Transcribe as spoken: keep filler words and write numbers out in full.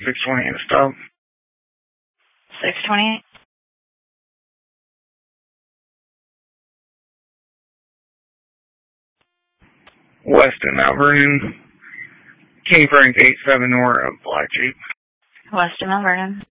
six twenty-eight to stop. six twenty-eight? Weston, Mount Vernon. King Frank eight seven Nora, Black Jeep. Weston, Mount Vernon.